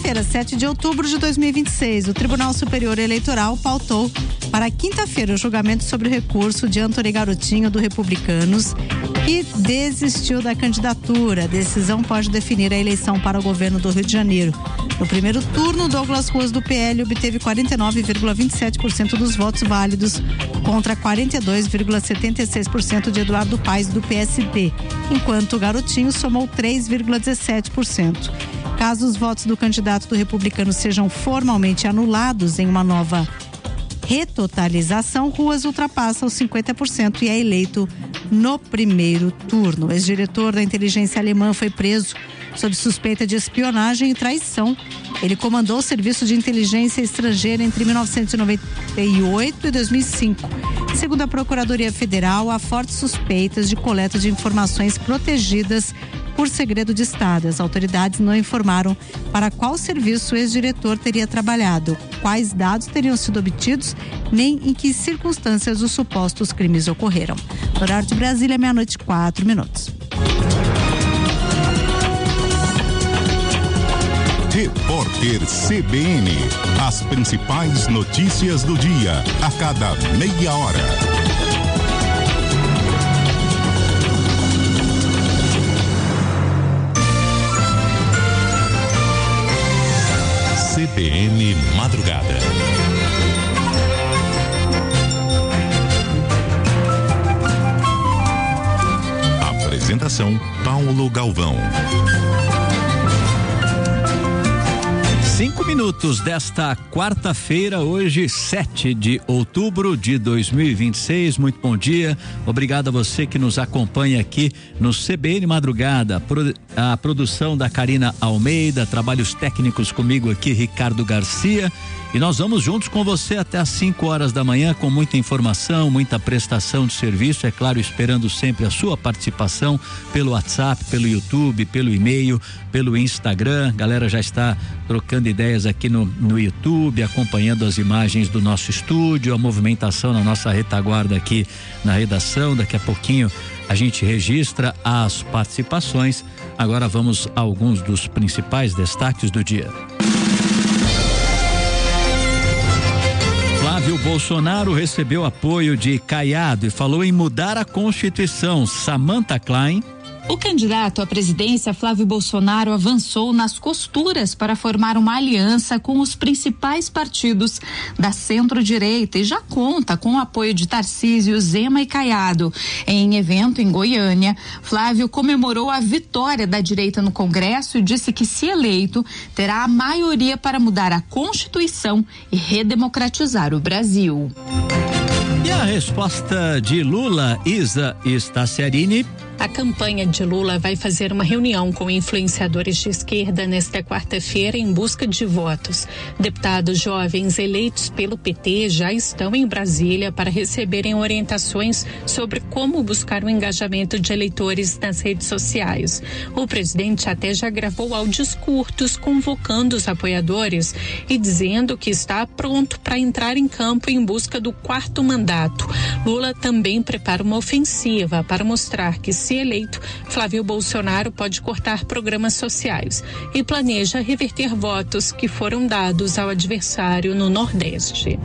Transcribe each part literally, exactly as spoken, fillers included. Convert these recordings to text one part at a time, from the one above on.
quinta-feira, sete de outubro de dois mil e vinte e seis, o Tribunal Superior Eleitoral pautou para quinta-feira o julgamento sobre o recurso de Antony Garotinho, do Republicanos, que desistiu da candidatura. A decisão pode definir a eleição para o governo do Rio de Janeiro. No primeiro turno, Douglas Ruas, do P L, obteve quarenta e nove vírgula vinte e sete por cento dos votos válidos contra quarenta e dois vírgula setenta e seis por cento de Eduardo Paes, do P S D, enquanto o Garotinho somou três vírgula dezessete por cento. Caso os votos do candidato do Republicano sejam formalmente anulados em uma nova retotalização, Ruas ultrapassa os cinquenta por cento e é eleito no primeiro turno. O ex-diretor da inteligência alemã foi preso sob suspeita de espionagem e traição. Ele comandou o serviço de inteligência estrangeira entre mil novecentos e noventa e oito e dois mil e cinco. Segundo a Procuradoria Federal, há fortes suspeitas de coleta de informações protegidas por segredo de Estado. As autoridades não informaram para qual serviço o ex-diretor teria trabalhado, quais dados teriam sido obtidos, nem em que circunstâncias os supostos crimes ocorreram. No horário de Brasília, meia-noite e quatro minutos. Repórter C B N. As principais notícias do dia, a cada meia hora. C B N Madrugada. Apresentação Paulo Galvão. Cinco minutos desta quarta-feira, hoje, sete de outubro de dois mil e vinte e seis. Muito bom dia. Obrigado a você que nos acompanha aqui no C B N Madrugada. A produção da Karina Almeida, trabalhos técnicos comigo aqui, Ricardo Garcia. E nós vamos juntos com você até às cinco horas da manhã com muita informação, muita prestação de serviço, é claro, esperando sempre a sua participação pelo WhatsApp, pelo YouTube, pelo e-mail, pelo Instagram. A galera já está trocando ideias aqui no, no YouTube, acompanhando as imagens do nosso estúdio, a movimentação na nossa retaguarda aqui na redação. Daqui a pouquinho a gente registra as participações. Agora vamos a alguns dos principais destaques do dia. Flávio Bolsonaro recebeu apoio de Caiado e falou em mudar a Constituição. Samantha Klein. O candidato à presidência, Flávio Bolsonaro, avançou nas costuras para formar uma aliança com os principais partidos da centro-direita e já conta com o apoio de Tarcísio, Zema e Caiado. Em evento em Goiânia, Flávio comemorou a vitória da direita no Congresso e disse que, se eleito, terá a maioria para mudar a Constituição e redemocratizar o Brasil. E a resposta de Lula, Isa Staciarini. A campanha de Lula vai fazer uma reunião com influenciadores de esquerda nesta quarta-feira em busca de votos. Deputados jovens eleitos pelo P T já estão em Brasília para receberem orientações sobre como buscar o engajamento de eleitores nas redes sociais. O presidente até já gravou áudios curtos convocando os apoiadores e dizendo que está pronto para entrar em campo em busca do quarto mandato. Lula também prepara uma ofensiva para mostrar que, se eleito, Flávio Bolsonaro pode cortar programas sociais e planeja reverter votos que foram dados ao adversário no Nordeste.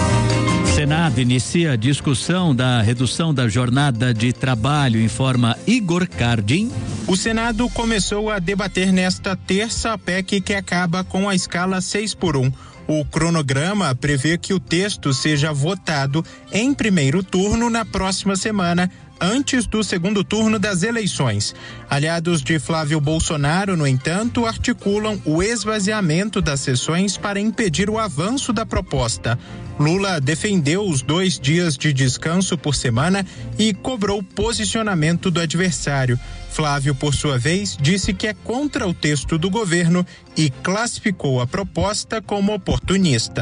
Senado inicia a discussão da redução da jornada de trabalho, informa Igor Cardim. O Senado começou a debater nesta terça a P E C que acaba com a escala seis por um. O cronograma prevê que o texto seja votado em primeiro turno na próxima semana, antes do segundo turno das eleições. Aliados de Flávio Bolsonaro, no entanto, articulam o esvaziamento das sessões para impedir o avanço da proposta. Lula defendeu os dois dias de descanso por semana e cobrou posicionamento do adversário. Flávio, por sua vez, disse que é contra o texto do governo e classificou a proposta como oportunista.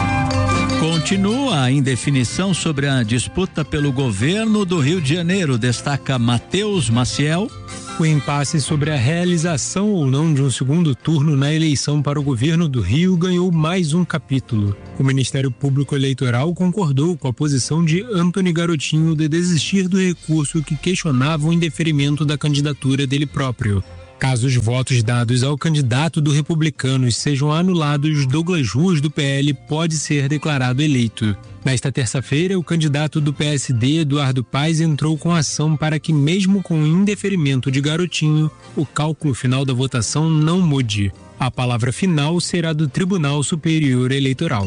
Continua a indefinição sobre a disputa pelo governo do Rio de Janeiro, destaca Matheus Maciel. O impasse sobre a realização ou não de um segundo turno na eleição para o governo do Rio ganhou mais um capítulo. O Ministério Público Eleitoral concordou com a posição de Antony Garotinho de desistir do recurso que questionava o indeferimento da candidatura dele próprio. Caso os votos dados ao candidato do Republicanos sejam anulados, Douglas Ruas, do P L, pode ser declarado eleito. Nesta terça-feira, o candidato do P S D, Eduardo Paes, entrou com ação para que, mesmo com o indeferimento de Garotinho, o cálculo final da votação não mude. A palavra final será do Tribunal Superior Eleitoral.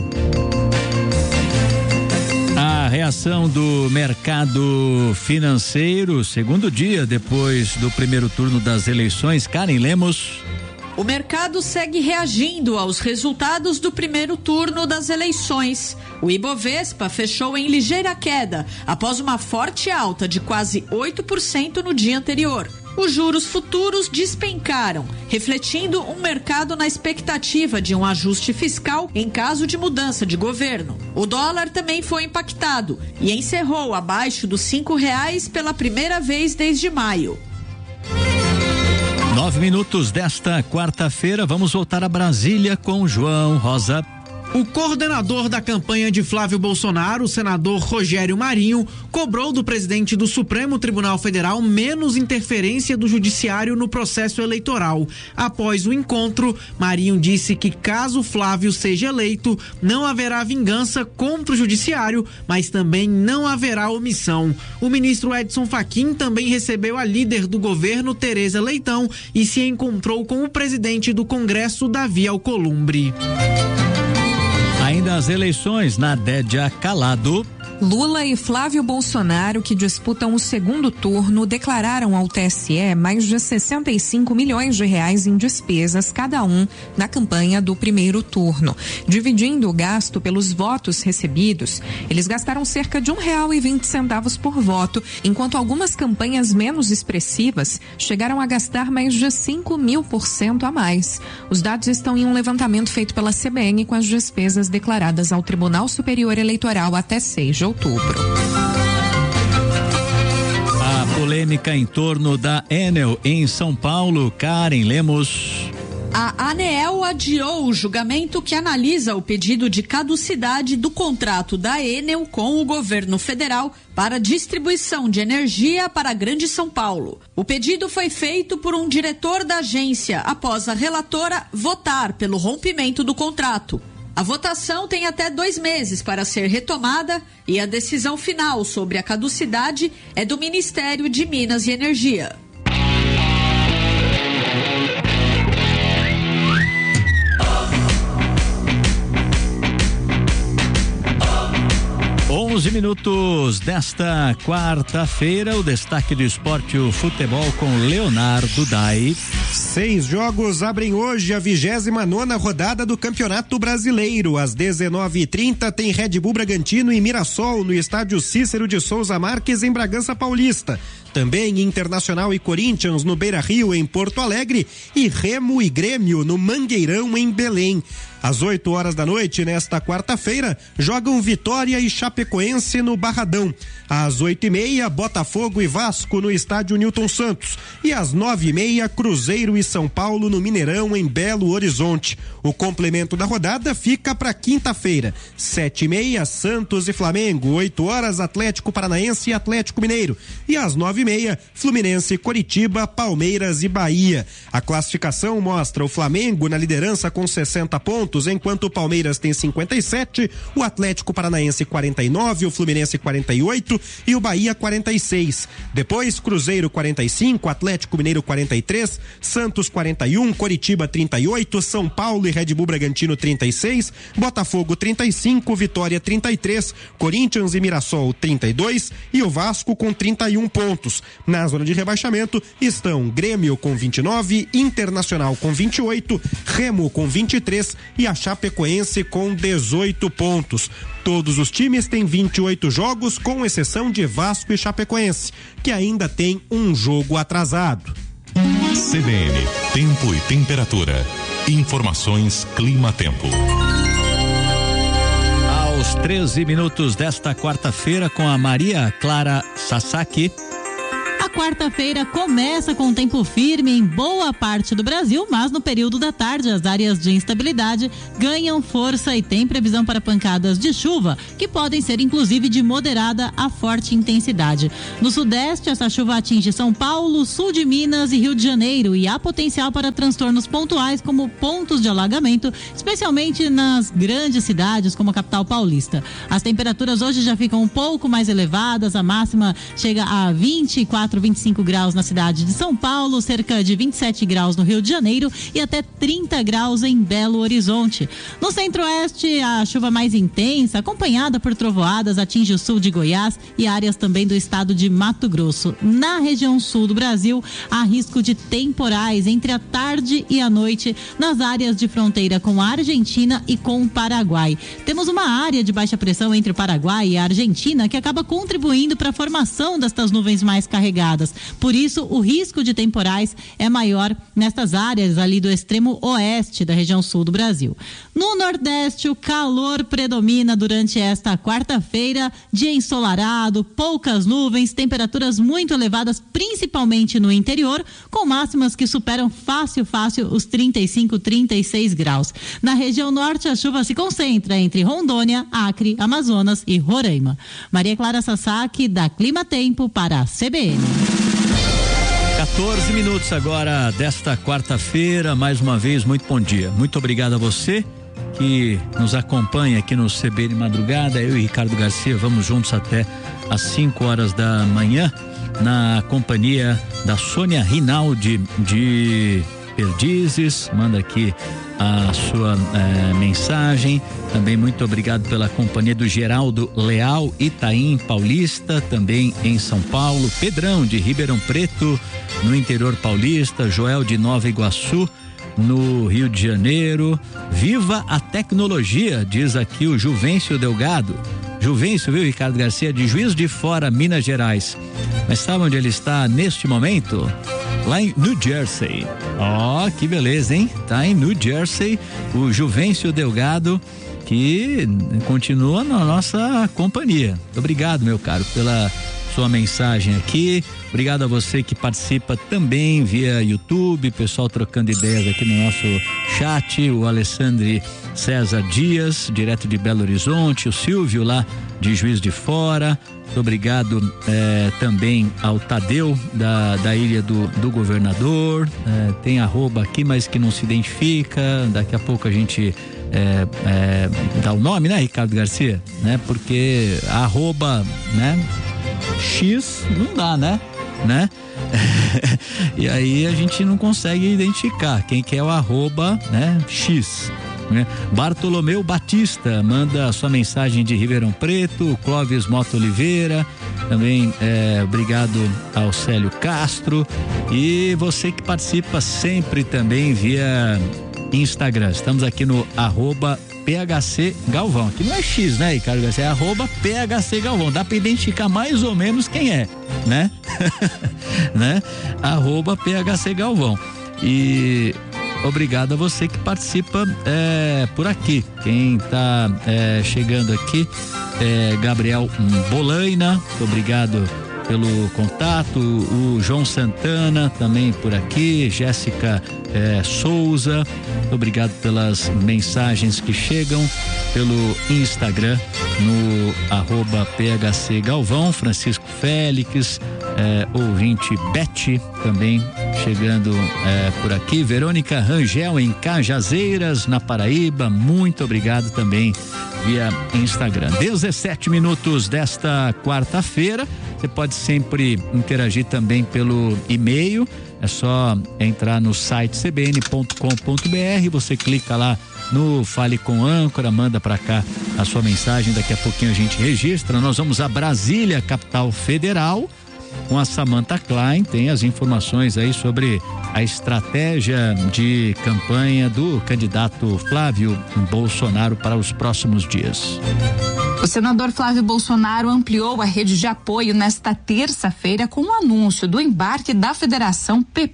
A reação do mercado financeiro, segundo dia depois do primeiro turno das eleições. Karen Lemos. O mercado segue reagindo aos resultados do primeiro turno das eleições. O Ibovespa fechou em ligeira queda, após uma forte alta de quase oito por cento no dia anterior. Os juros futuros despencaram, refletindo um mercado na expectativa de um ajuste fiscal em caso de mudança de governo. O dólar também foi impactado e encerrou abaixo dos cinco reais pela primeira vez desde maio. Nove minutos desta quarta-feira, vamos voltar a Brasília com João Rosa. O coordenador da campanha de Flávio Bolsonaro, o senador Rogério Marinho, cobrou do presidente do Supremo Tribunal Federal menos interferência do judiciário no processo eleitoral. Após o encontro, Marinho disse que caso Flávio seja eleito, não haverá vingança contra o judiciário, mas também não haverá omissão. O ministro Edson Fachin também recebeu a líder do governo, Tereza Leitão, e se encontrou com o presidente do Congresso, Davi Alcolumbre. Ainda as eleições, Nadédia Calado. Lula e Flávio Bolsonaro, que disputam o segundo turno, declararam ao T S E mais de sessenta e cinco milhões de reais em despesas cada um na campanha do primeiro turno. Dividindo o gasto pelos votos recebidos, eles gastaram cerca de um real e vinte centavos por voto, enquanto algumas campanhas menos expressivas chegaram a gastar mais de cinco mil por cento a mais. Os dados estão em um levantamento feito pela C B N com as despesas declaradas ao Tribunal Superior Eleitoral até seis de outubro. A polêmica em torno da Enel em São Paulo, Karen Lemos. A ANEEL adiou o julgamento que analisa o pedido de caducidade do contrato da Enel com o governo federal para distribuição de energia para a Grande São Paulo. O pedido foi feito por um diretor da agência após a relatora votar pelo rompimento do contrato. A votação tem até dois meses para ser retomada e a decisão final sobre a caducidade é do Ministério de Minas e Energia. onze minutos desta quarta-feira, o destaque do esporte, o futebol com Leonardo Dai. Seis jogos abrem hoje a vigésima nona rodada do Campeonato Brasileiro. Às dezenove e trinta tem Red Bull Bragantino e Mirassol no estádio Cícero de Souza Marques, em Bragança Paulista. Também Internacional e Corinthians no Beira-Rio, em Porto Alegre, e Remo e Grêmio no Mangueirão, em Belém. Às oito horas da noite, nesta quarta-feira, jogam Vitória e Chapecoense no Barradão. Às oito e meia, Botafogo e Vasco no estádio Newton Santos. E às nove e meia, Cruzeiro e São Paulo no Mineirão, em Belo Horizonte. O complemento da rodada fica para quinta-feira. Sete e meia, Santos e Flamengo. Oito horas, Atlético Paranaense e Atlético Mineiro. E às nove e meia, Fluminense, Coritiba, Palmeiras e Bahia. A classificação mostra o Flamengo na liderança com sessenta pontos, enquanto o Palmeiras tem cinquenta e sete, o Atlético Paranaense quarenta e nove, o Fluminense quarenta e oito e o Bahia quarenta e seis. Depois, Cruzeiro quarenta e cinco, Atlético Mineiro quarenta e três, Santos quarenta e um, Coritiba trinta e oito, São Paulo e Red Bull Bragantino trinta e seis, Botafogo trinta e cinco, Vitória trinta e três, Corinthians e Mirassol trinta e dois e o Vasco com trinta e um pontos. Na zona de rebaixamento estão Grêmio com vinte e nove, Internacional com vinte e oito, Remo com vinte e três e a Chapecoense com dezoito pontos. Todos os times têm vinte e oito jogos, com exceção de Vasco e Chapecoense, que ainda tem um jogo atrasado. C B N, tempo e temperatura. Informações Clima-Tempo. Aos treze minutos desta quarta-feira, com a Maria Clara Sasaki. A quarta-feira começa com tempo firme em boa parte do Brasil, mas no período da tarde as áreas de instabilidade ganham força e tem previsão para pancadas de chuva, que podem ser inclusive de moderada a forte intensidade. No sudeste, essa chuva atinge São Paulo, sul de Minas e Rio de Janeiro e há potencial para transtornos pontuais como pontos de alagamento, especialmente nas grandes cidades como a capital paulista. As temperaturas hoje já ficam um pouco mais elevadas, a máxima chega a vinte e quatro, vinte e cinco graus na cidade de São Paulo, cerca de vinte e sete graus no Rio de Janeiro e até trinta graus em Belo Horizonte. No centro-oeste, a chuva mais intensa, acompanhada por trovoadas, atinge o sul de Goiás e áreas também do estado de Mato Grosso. Na região sul do Brasil, há risco de temporais entre a tarde e a noite nas áreas de fronteira com a Argentina e com o Paraguai. Temos uma área de baixa pressão entre o Paraguai e a Argentina que acaba contribuindo para a formação destas nuvens mais carregadas. Por isso, o risco de temporais é maior nestas áreas ali do extremo oeste da região sul do Brasil. No Nordeste, o calor predomina durante esta quarta-feira, dia ensolarado, poucas nuvens, temperaturas muito elevadas, principalmente no interior, com máximas que superam fácil, fácil os trinta e cinco, trinta e seis graus. Na região norte, a chuva se concentra entre Rondônia, Acre, Amazonas e Roraima. Maria Clara Sasaki, da Clima Tempo, para a C B N. quatorze minutos agora desta quarta-feira, mais uma vez, muito bom dia. Muito obrigado a você que nos acompanha aqui no C B N Madrugada. Eu e Ricardo Garcia vamos juntos até às cinco horas da manhã, na companhia da Sônia Rinaldi de Perdizes. Manda aqui a sua eh, mensagem. Também muito obrigado pela companhia do Geraldo Leal, Itaim Paulista, também em São Paulo. Pedrão de Ribeirão Preto, no interior paulista. Joel de Nova Iguaçu, no Rio de Janeiro. Viva a tecnologia, diz aqui o Juvencio Delgado. Juvencio, viu, Ricardo Garcia, de Juiz de Fora, Minas Gerais. Mas sabe onde ele está neste momento? Lá em New Jersey. Ó, oh, que beleza, hein? Tá em New Jersey, o Juvencio Delgado, que continua na nossa companhia. Muito obrigado, meu caro, pela sua mensagem aqui. Obrigado a você que participa também via YouTube, pessoal trocando ideias aqui no nosso chat, o Alessandro César Dias, direto de Belo Horizonte, o Silvio lá de Juiz de Fora. Muito obrigado eh, também ao Tadeu da, da Ilha do, do Governador. Eh, tem arroba aqui, mas que não se identifica. Daqui a pouco a gente eh, eh, dá o nome, né, Ricardo Garcia? Né? Porque arroba, né? X não dá, né? né? E aí a gente não consegue identificar quem que é o arroba, né? X. Né? Bartolomeu Batista manda a sua mensagem de Ribeirão Preto. Clóvis Mota Oliveira também, é, obrigado ao Célio Castro, e você que participa sempre também via Instagram. Estamos aqui no arroba P H C Galvão. Aqui não é X, né, Ricardo Garcia? É arroba P H C Galvão. Dá para identificar mais ou menos quem é, né? né? Arroba P H C Galvão. E obrigado a você que participa é, por aqui. Quem está é, chegando aqui é Gabriel Bolaina, muito obrigado pelo contato. O João Santana também por aqui, Jéssica é, Souza, muito obrigado pelas mensagens que chegam pelo Instagram no arroba P H C Galvão. Francisco Félix, é, ouvinte Bete também chegando é, por aqui. Verônica Rangel em Cajazeiras, na Paraíba, muito obrigado também via Instagram. dezessete minutos desta quarta-feira. Você pode sempre interagir também pelo e-mail. É só entrar no site c b n ponto com ponto b r, você clica lá no Fale com Âncora, manda para cá a sua mensagem, daqui a pouquinho a gente registra. Nós vamos a Brasília, capital federal, com a Samantha Klein. Tem as informações aí sobre a estratégia de campanha do candidato Flávio Bolsonaro para os próximos dias. O senador Flávio Bolsonaro ampliou a rede de apoio nesta terça-feira com o anúncio do embarque da Federação P P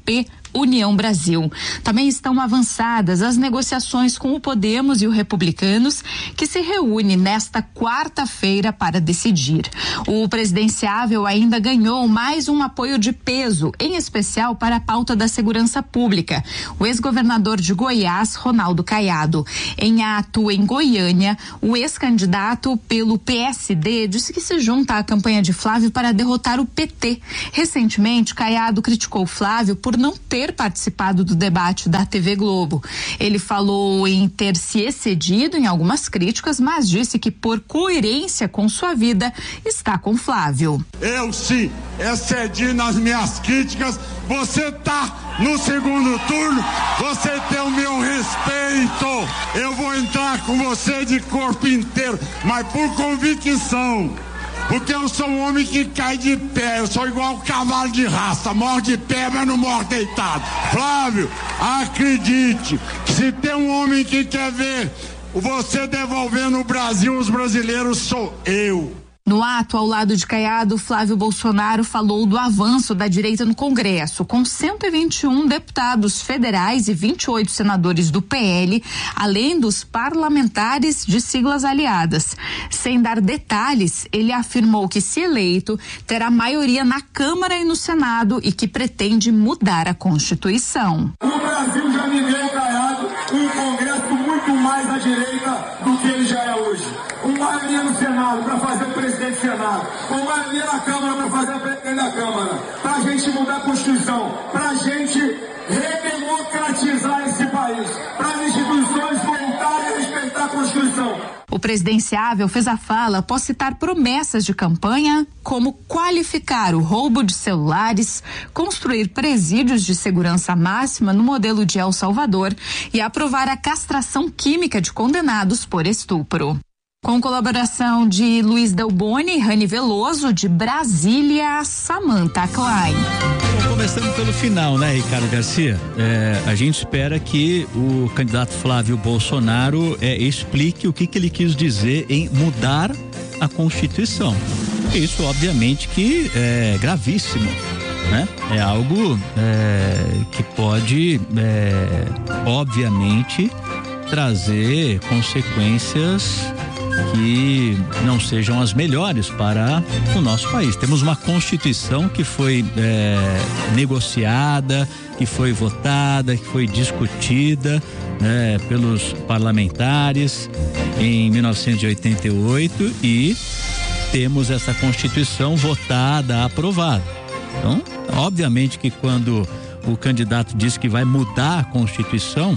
União Brasil. Também estão avançadas as negociações com o Podemos e o Republicanos, que se reúne nesta quarta-feira para decidir. O presidenciável ainda ganhou mais um apoio de peso, em especial para a pauta da segurança pública. O ex-governador de Goiás, Ronaldo Caiado. Em ato em Goiânia, o ex-candidato pelo P S D disse que se junta à campanha de Flávio para derrotar o P T. Recentemente, Caiado criticou Flávio por não ter participado do debate da T V Globo. Ele falou em ter se excedido em algumas críticas, mas disse que por coerência com sua vida está com Flávio. Eu sim excedi nas minhas críticas. Você tá no segundo turno, você tem o meu respeito. Eu vou entrar com você de corpo inteiro, mas por convicção. Porque eu sou um homem que cai de pé, eu sou igual um cavalo de raça, morre de pé, mas não morre deitado. Flávio, acredite, se tem um homem que quer ver você devolvendo o Brasil aos brasileiros, sou eu. No ato, ao lado de Caiado, Flávio Bolsonaro falou do avanço da direita no Congresso, com cento e vinte e um deputados federais e vinte e oito senadores do P L, além dos parlamentares de siglas aliadas. Sem dar detalhes, ele afirmou que, se eleito, terá maioria na Câmara e no Senado e que pretende mudar a Constituição. O Brasil já viveu, Caiado, um Congresso muito mais à direita do que ele já é hoje. Uma maioria no Senado para fazer o presidente do Senado, uma maioria na Câmara para fazer o presidente da Câmara, para a gente mudar a Constituição, para a gente redemocratizar esse país, para as instituições voltarem a respeitar a Constituição. O presidenciável fez a fala após citar promessas de campanha como qualificar o roubo de celulares, construir presídios de segurança máxima no modelo de El Salvador e aprovar a castração química de condenados por estupro. Com colaboração de Luiz Delboni e Rani Veloso, de Brasília, Samantha Klein. Bom, começando pelo final, né, Ricardo Garcia? É, a gente espera que o candidato Flávio Bolsonaro é, explique o que, que ele quis dizer em mudar a Constituição. Isso, obviamente, que é gravíssimo, né? É algo é, que pode, é, obviamente, trazer consequências que não sejam as melhores para o nosso país. Temos uma Constituição que foi é, negociada, que foi votada, que foi discutida né, pelos parlamentares em mil novecentos e oitenta e oito e temos essa Constituição votada, aprovada. Então, obviamente que quando o candidato diz que vai mudar a Constituição,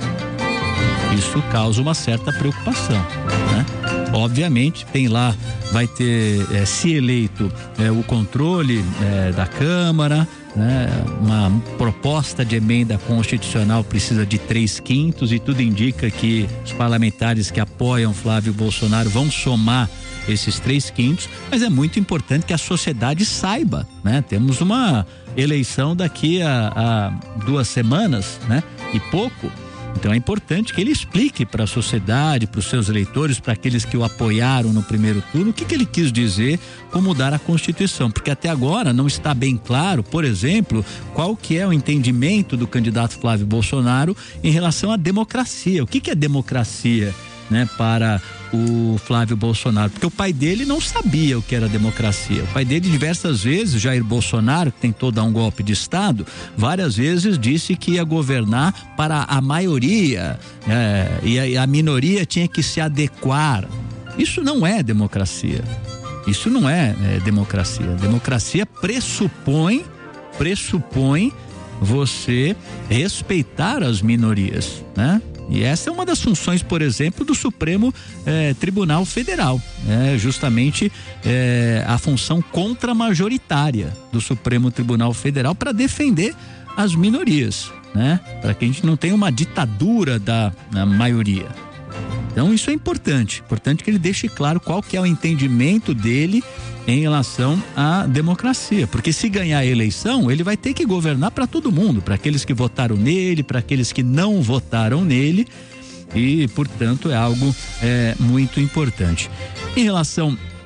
isso causa uma certa preocupação, né? Obviamente tem lá, vai ter, é, se eleito, é, o controle é, da Câmara, né? Uma proposta de emenda constitucional precisa de três quintos e tudo indica que os parlamentares que apoiam Flávio Bolsonaro vão somar esses três quintos, mas é muito importante que a sociedade saiba, né? Temos uma eleição daqui a, a duas semanas, né? E pouco. Então é importante que ele explique para a sociedade, para os seus eleitores, para aqueles que o apoiaram no primeiro turno, o que, que ele quis dizer com mudar a Constituição, porque até agora não está bem claro, por exemplo, qual que é o entendimento do candidato Flávio Bolsonaro em relação à democracia. O que, que é democracia, né, para o Flávio Bolsonaro, porque o pai dele não sabia o que era democracia. O pai dele diversas vezes, Jair Bolsonaro, que tentou dar um golpe de Estado, várias vezes disse que ia governar para a maioria, é, e, a, e a minoria tinha que se adequar. Isso não é democracia. Isso não é, é democracia. Democracia pressupõe, pressupõe você respeitar as minorias, né? E essa é uma das funções, por exemplo, do Supremo eh, Tribunal Federal, é justamente eh, a função contramajoritária do Supremo Tribunal Federal para defender as minorias, né? Para que a gente não tenha uma ditadura da, da maioria. Então isso é importante, importante que ele deixe claro qual que é o entendimento dele em relação à democracia, porque se ganhar a eleição, ele vai ter que governar para todo mundo, para aqueles que votaram nele, para aqueles que não votaram nele, e portanto é algo é, muito importante. Em relação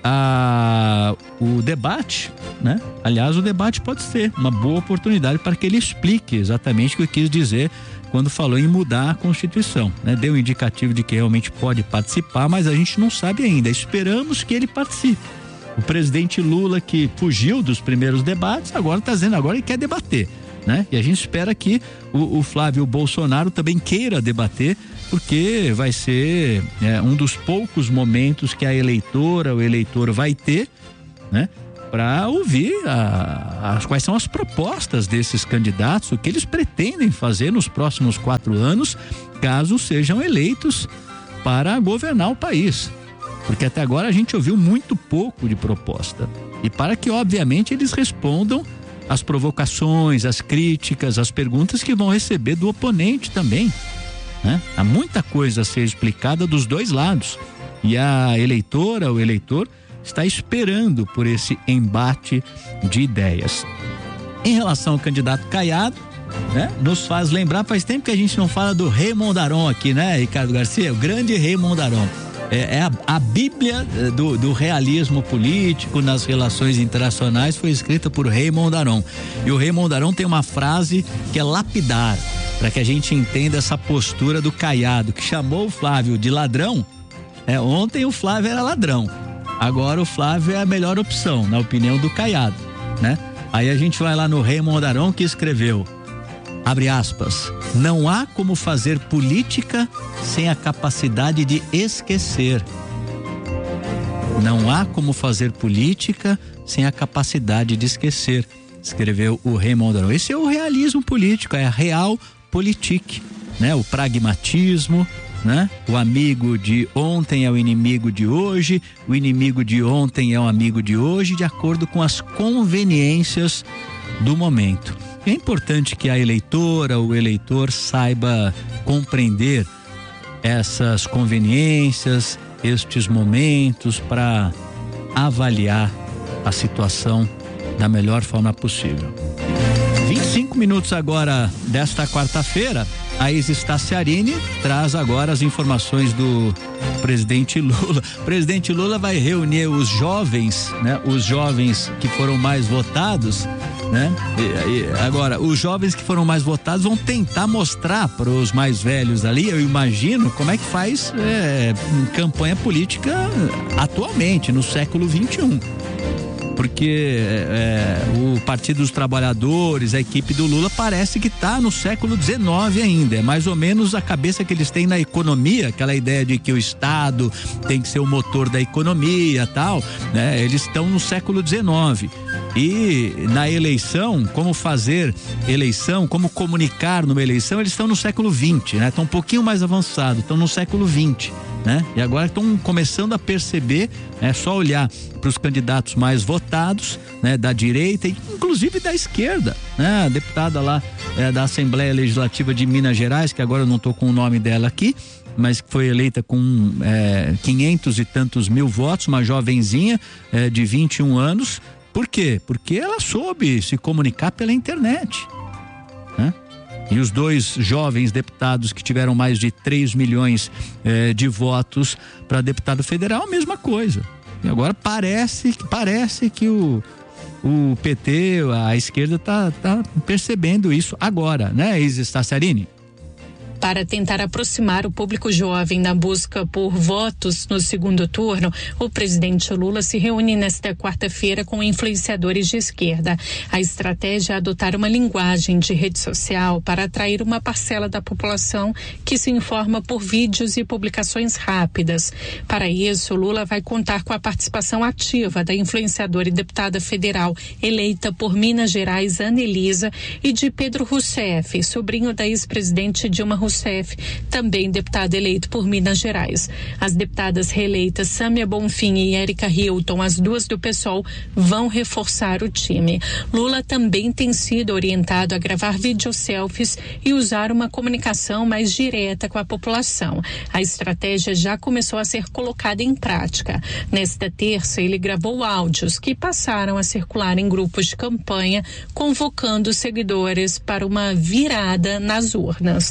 a, o debate, né? Aliás, o debate pode ser uma boa oportunidade para que ele explique exatamente o que quis dizer quando falou em mudar a Constituição, né? Deu um indicativo de que realmente pode participar, mas a gente não sabe ainda. Esperamos que ele participe. O presidente Lula, que fugiu dos primeiros debates, agora está dizendo agora ele quer debater, né? E a gente espera que o, o Flávio Bolsonaro também queira debater, porque vai ser é, um dos poucos momentos que a eleitora, o eleitor vai ter, né? Para ouvir a, a, quais são as propostas desses candidatos, o que eles pretendem fazer nos próximos quatro anos, caso sejam eleitos para governar o país. Porque até agora a gente ouviu muito pouco de proposta. E para que, obviamente, eles respondam às provocações, às críticas, às perguntas que vão receber do oponente também, né? Há muita coisa a ser explicada dos dois lados. E a eleitora, o eleitor, está esperando por esse embate de ideias. Em relação ao candidato Caiado, né, nos faz lembrar, faz tempo que a gente não fala do Rei Mondaron aqui, né, Ricardo Garcia? O grande Rei Mondaron. É, é a, a bíblia do, do realismo político nas relações internacionais, foi escrita por Rei Mondaron. E o Rei Mondaron tem uma frase que é lapidar, para que a gente entenda essa postura do Caiado, que chamou o Flávio de ladrão. É, ontem o Flávio era ladrão. Agora o Flávio é a melhor opção, na opinião do Caiado, né? Aí a gente vai lá no Rei Mondaron, que escreveu, abre aspas, não há como fazer política sem a capacidade de esquecer. Não há como fazer política sem a capacidade de esquecer, escreveu o Rei Mondaron. Esse é o realismo político, é a realpolitik, né? O pragmatismo, né? O amigo de ontem é o inimigo de hoje, o inimigo de ontem é o amigo de hoje, de acordo com as conveniências do momento. É importante que a eleitora, o eleitor saiba compreender essas conveniências, estes momentos, para avaliar a situação da melhor forma possível. vinte e cinco minutos agora desta quarta-feira, a Isis Tassiarini traz agora as informações do presidente Lula. O presidente Lula vai reunir os jovens, né? Os jovens que foram mais votados, né? E, e, agora, os jovens que foram mais votados vão tentar mostrar para os mais velhos ali, eu imagino, como é que faz é, campanha política atualmente, no século vinte e um. Porque é, o Partido dos Trabalhadores, a equipe do Lula, parece que está no século dezenove ainda. É mais ou menos a cabeça que eles têm na economia, aquela ideia de que o Estado tem que ser o motor da economia e tal, né? Eles estão no século dezenove. E na eleição, como fazer eleição, como comunicar numa eleição, eles estão no século vinte, né? Estão um pouquinho mais avançados, estão no século vinte. Né? E agora estão começando a perceber, é só olhar para os candidatos mais votados, né, da direita e inclusive da esquerda, né? A deputada lá é, da Assembleia Legislativa de Minas Gerais, que agora eu não estou com o nome dela aqui, mas que foi eleita com é, quinhentos e tantos mil votos, uma jovenzinha é, de vinte e um anos. Por quê? Porque ela soube se comunicar pela internet, né? E os dois jovens deputados que tiveram mais de três milhões eh, de votos para deputado federal, a mesma coisa. E agora parece, parece que o, o P T, a esquerda, tá, tá percebendo isso agora, né, Isis Tassiarini? Para tentar aproximar o público jovem na busca por votos no segundo turno, o presidente Lula se reúne nesta quarta-feira com influenciadores de esquerda. A estratégia é adotar uma linguagem de rede social para atrair uma parcela da população que se informa por vídeos e publicações rápidas. Para isso, Lula vai contar com a participação ativa da influenciadora e deputada federal eleita por Minas Gerais, Anelisa, e de Pedro Rousseff, sobrinho da ex-presidente Dilma Rousseff, também deputado eleito por Minas Gerais. As deputadas reeleitas Sâmia Bonfim e Érica Hilton, as duas do PSOL, vão reforçar o time. Lula também tem sido orientado a gravar videoselfies e usar uma comunicação mais direta com a população. A estratégia já começou a ser colocada em prática. Nesta terça, ele gravou áudios que passaram a circular em grupos de campanha, convocando seguidores para uma virada nas urnas. Oi, gente.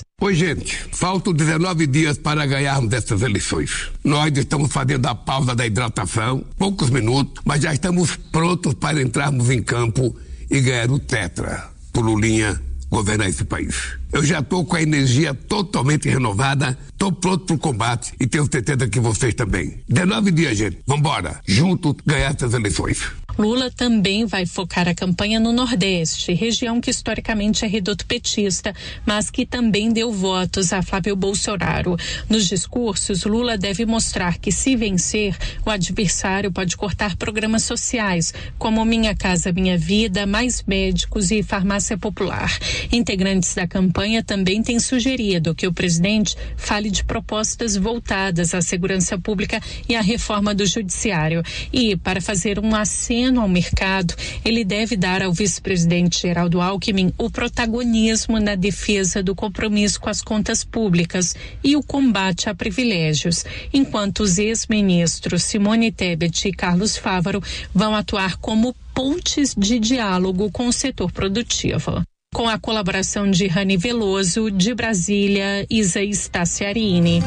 Gente, faltam dezenove dias para ganharmos essas eleições. Nós estamos fazendo a pausa da hidratação, poucos minutos, mas já estamos prontos para entrarmos em campo e ganhar o tetra por Lulinha governar esse país. Eu já estou com a energia totalmente renovada, estou pronto para o combate e tenho certeza que vocês também. dezenove dias, gente. Vambora, juntos ganhar essas eleições. Lula também vai focar a campanha no Nordeste, região que historicamente é reduto petista, mas que também deu votos a Flávio Bolsonaro. Nos discursos, Lula deve mostrar que, se vencer, o adversário pode cortar programas sociais, como Minha Casa Minha Vida, Mais Médicos e Farmácia Popular. Integrantes da campanha também têm sugerido que o presidente fale de propostas voltadas à segurança pública e à reforma do judiciário. E, para fazer um aceno ao mercado, ele deve dar ao vice-presidente Geraldo Alckmin o protagonismo na defesa do compromisso com as contas públicas e o combate a privilégios, enquanto os ex-ministros Simone Tebet e Carlos Fávaro vão atuar como pontes de diálogo com o setor produtivo. Com a colaboração de Rani Veloso, de Brasília, Isa Staciarini.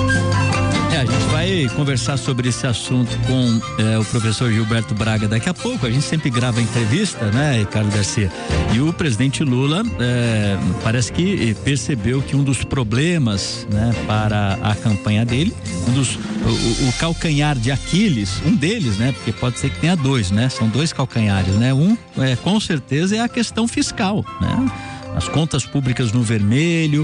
É, a gente vai conversar sobre esse assunto com é, o professor Gilberto Braga daqui a pouco. A gente sempre grava entrevista, né, Ricardo Garcia? E o presidente Lula é, parece que percebeu que um dos problemas, né, para a campanha dele, um dos, o, o calcanhar de Aquiles, um deles, né, porque pode ser que tenha dois, né? São dois calcanhares, né? Um, é, com certeza, é a questão fiscal, né? As contas públicas no vermelho,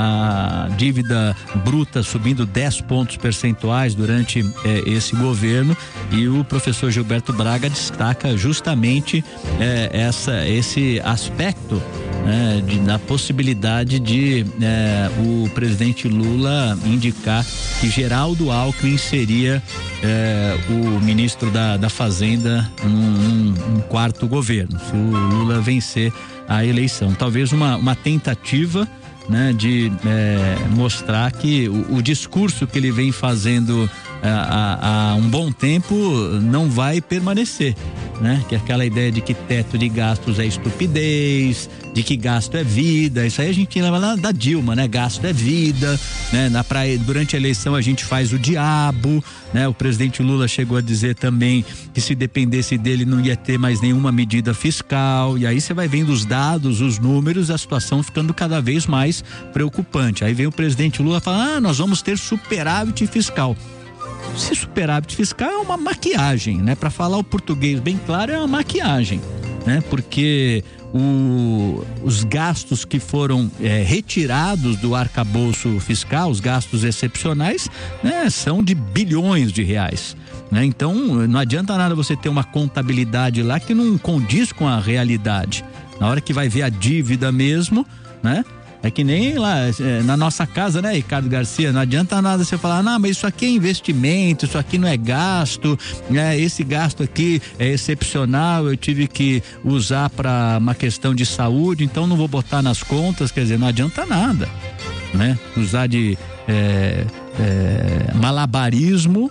a dívida bruta subindo dez pontos percentuais durante eh, esse governo, e o professor Gilberto Braga destaca justamente eh, essa, esse aspecto, né, de, da possibilidade de eh, o presidente Lula indicar que Geraldo Alckmin seria eh, o ministro da, da Fazenda num, num quarto governo, se o Lula vencer a eleição. Talvez uma, uma tentativa, né, de é, mostrar que o, o discurso que ele vem fazendo há, há um bom tempo não vai permanecer, né? Que é aquela ideia de que teto de gastos é estupidez, de que gasto é vida. Isso aí a gente leva lá da Dilma, né? Gasto é vida, né? Na praia, durante a eleição a gente faz o diabo, né? O presidente Lula chegou a dizer também que se dependesse dele não ia ter mais nenhuma medida fiscal, e aí você vai vendo os dados, os números, a situação ficando cada vez mais preocupante. Aí vem o presidente Lula falar: ah, nós vamos ter superávit fiscal. Se superávit fiscal é uma maquiagem, né? Para falar o português bem claro, é uma maquiagem, né? Porque o, os gastos que foram é, retirados do arcabouço fiscal, os gastos excepcionais, né, são de bilhões de reais, né? Então não adianta nada você ter uma contabilidade lá que não condiz com a realidade. Na hora que vai ver a dívida mesmo, né? É que nem lá é, na nossa casa, né, Ricardo Garcia? Não adianta nada você falar: não, mas isso aqui é investimento, isso aqui não é gasto, né? Esse gasto aqui é excepcional, eu tive que usar para uma questão de saúde, então não vou botar nas contas. Quer dizer, não adianta nada, né? Usar de é, é, malabarismo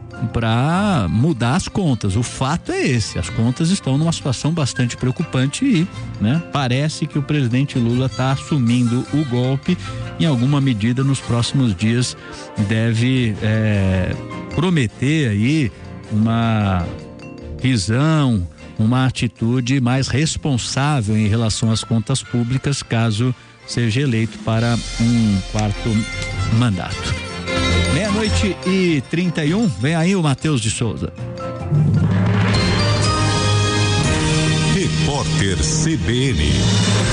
para mudar as contas. O fato é esse: as contas estão numa situação bastante preocupante e, né, parece que o presidente Lula está assumindo o golpe. Em alguma medida, nos próximos dias deve é, prometer aí uma visão, uma atitude mais responsável em relação às contas públicas, caso seja eleito para um quarto mandato. Meia-noite e trinta e um, vem aí o Matheus de Souza. Repórter C B N.